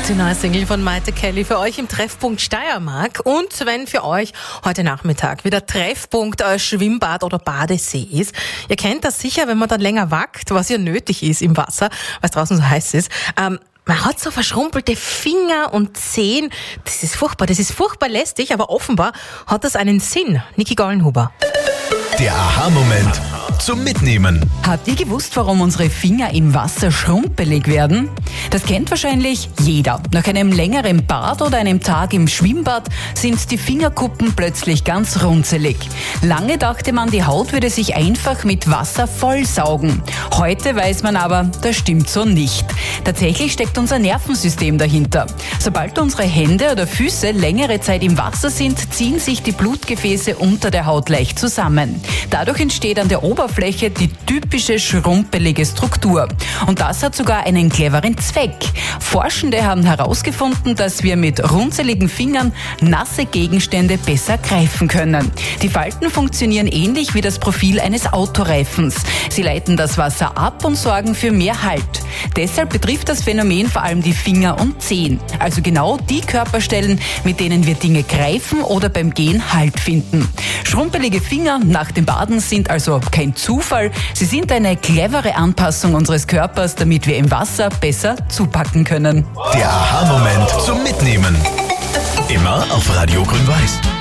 Die neue Single von Maite Kelly für euch im Treffpunkt Steiermark. Und wenn für euch heute Nachmittag wieder Treffpunkt Schwimmbad oder Badesee ist, ihr kennt das sicher, wenn man dann länger wackt, was ja nötig ist im Wasser, weil es draußen so heiß ist. Man hat so verschrumpelte Finger und Zehen. Das ist furchtbar lästig, aber offenbar hat das einen Sinn. Niki Gallenhuber. Der Aha-Moment zum Mitnehmen. Habt ihr gewusst, warum unsere Finger im Wasser schrumpelig werden? Das kennt wahrscheinlich jeder. Nach einem längeren Bad oder einem Tag im Schwimmbad sind die Fingerkuppen plötzlich ganz runzelig. Lange dachte man, die Haut würde sich einfach mit Wasser vollsaugen. Heute weiß man aber, das stimmt so nicht. Tatsächlich steckt unser Nervensystem dahinter. Sobald unsere Hände oder Füße längere Zeit im Wasser sind, ziehen sich die Blutgefäße unter der Haut leicht zusammen. Dadurch entsteht an der Oberfläche die typische schrumpelige Struktur. Und das hat sogar einen cleveren Zweck. Forschende haben herausgefunden, dass wir mit runzeligen Fingern nasse Gegenstände besser greifen können. Die Falten funktionieren ähnlich wie das Profil eines Autoreifens. Sie leiten das Wasser ab und sorgen für mehr Halt. Deshalb betrifft das Phänomen vor allem die Finger und Zehen. Also genau die Körperstellen, mit denen wir Dinge greifen oder beim Gehen Halt finden. Schrumpelige Finger nach dem Baden sind also kein Zufall. Sie sind eine clevere Anpassung unseres Körpers, damit wir im Wasser besser zupacken können. Der Aha-Moment zum Mitnehmen. Immer auf Radio Grün-Weiß.